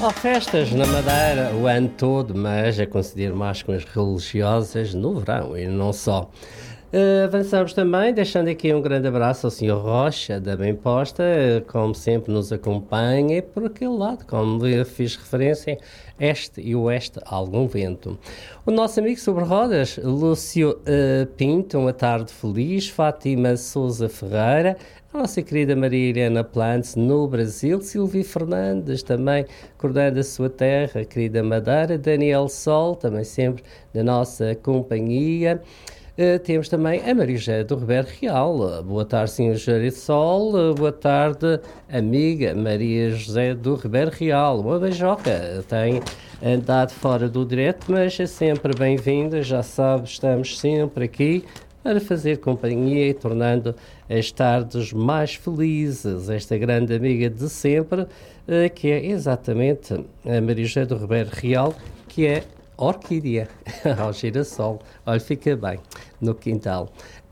Há festas na Madeira o ano todo, mas é considerado mais com as religiosas no verão e não só. Avançamos também, deixando aqui um grande abraço ao Sr. Rocha, da Bem Posta, como sempre nos acompanha, e por aquele lado, como eu fiz referência, este e oeste, algum vento. O nosso amigo sobre rodas, Lúcio Pinto, uma tarde feliz, Fátima Sousa Ferreira, a nossa querida Maria Helena Plantes, no Brasil, Silvia Fernandes, também acordando a sua terra, a querida Madeira, Daniel Sol, também sempre da nossa companhia. Temos também a Maria José do Ribeiro Real. Boa tarde, Sr. José Sol. Boa tarde, amiga Maria José do Ribeiro Real. Uma beijoca. Tem andado fora do direto, mas é sempre bem-vinda. Já sabe, estamos sempre aqui para fazer companhia e tornando as tardes mais felizes. Esta grande amiga de sempre, que é exatamente a Maria José do Ribeiro Real, que é orquídea ao girassol. Olha, fica bem no quintal.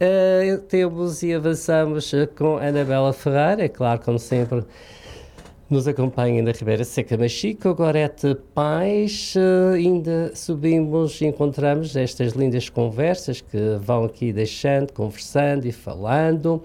Temos e avançamos com a Anabela Ferreira, é claro, como sempre, nos acompanha na Ribeira Seca Machico, Gorete Paz. Ainda subimos e encontramos estas lindas conversas que vão aqui deixando, conversando e falando.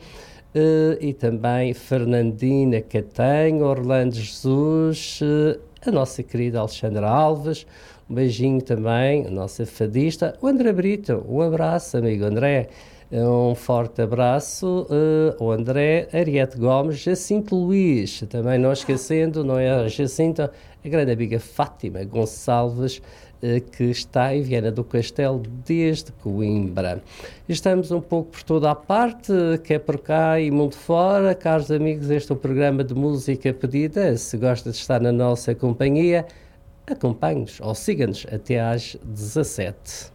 E também Fernandina Catanho, Orlando Jesus, a nossa querida Alexandra Alves. Um beijinho também, a nossa fadista, o André Brito. Um abraço, amigo André. Um forte abraço ao André, Ariete Gomes, Jacinto Luís, também não esquecendo, não é a Jacinta, a grande amiga Fátima Gonçalves, que está em Viana do Castelo desde Coimbra. Estamos um pouco por toda a parte, quer por cá e mundo fora. Caros amigos, este é o programa de música pedida. Se gosta de estar na nossa companhia, acompanhe-nos ou siga-nos até às 17.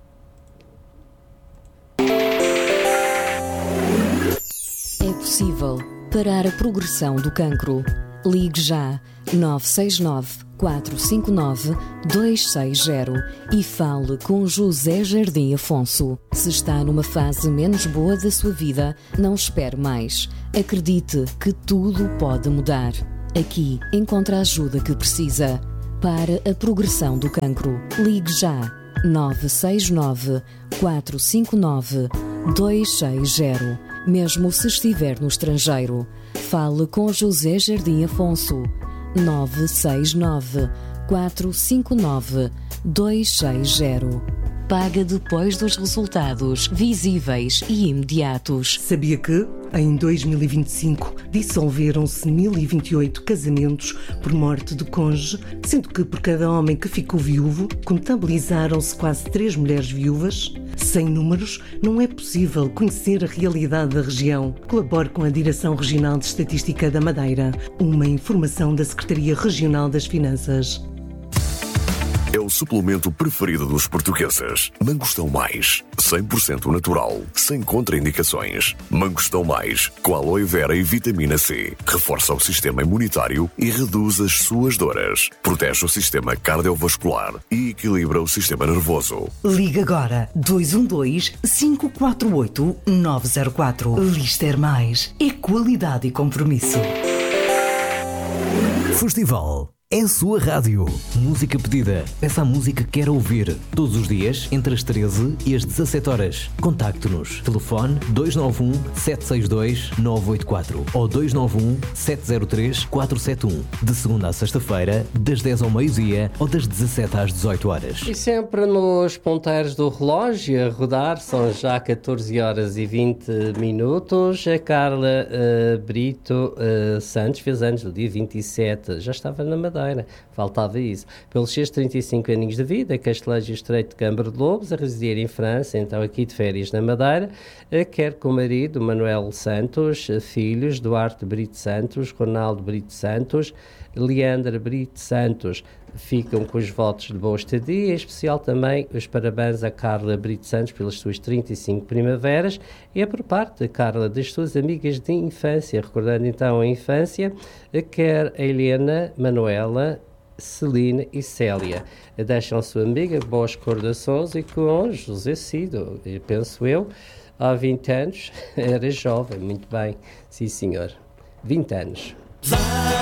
É possível parar a progressão do cancro. Ligue já 969 459 260 e fale com José Jardim Afonso. Se está numa fase menos boa da sua vida, não espere mais. Acredite que tudo pode mudar. Aqui encontra a ajuda que precisa. Para a progressão do cancro, ligue já 969 459 260. Mesmo se estiver no estrangeiro, fale com José Jardim Afonso. 969 459 260. Paga depois dos resultados visíveis e imediatos. Sabia que, em 2025, dissolveram-se 1028 casamentos por morte de cônjuge, sendo que por cada homem que ficou viúvo, contabilizaram-se quase 3 mulheres viúvas? Sem números, não é possível conhecer a realidade da região. Colabore com a Direção Regional de Estatística da Madeira. Uma informação da Secretaria Regional das Finanças. É o suplemento preferido dos portugueses. Mangostão Mais, 100% natural, sem contraindicações. Mangostão Mais, com aloe vera e vitamina C. Reforça o sistema imunitário e reduz as suas dores. Protege o sistema cardiovascular e equilibra o sistema nervoso. Liga agora 212-548-904. Lister Mais é qualidade e compromisso. Festival é a sua rádio. Música pedida. Peça a música que quer ouvir. Todos os dias, entre as 13 e as 17 horas. Contacte-nos. Telefone 291-762-984 ou 291-703-471. De segunda a sexta-feira, das 10 ao meio-dia ou das 17 às 18 horas. E sempre nos ponteiros do relógio, a rodar, são já 14 horas e 20 minutos. A Carla Brito Santos fez anos no dia 27. Já estava na Madeira. Faltava isso. Pelos seus 35 aninhos de vida, Castelejo Estreito de Câmara de Lobos, a residir em França, então aqui de férias na Madeira, quer com o marido Manuel Santos, filhos Duarte Brito Santos, Ronaldo Brito Santos, Leandra Brito Santos, ficam com os votos de boa estadia, em especial também os parabéns a Carla Brito Santos pelas suas 35 primaveras, e é por parte de Carla das suas amigas de infância, recordando então a infância, quer a Helena, Manuela, Celina e Célia. Deixam a sua amiga boas recordações e com José Cido, penso eu, há 20 anos, era jovem, muito bem, sim senhor, 20 anos.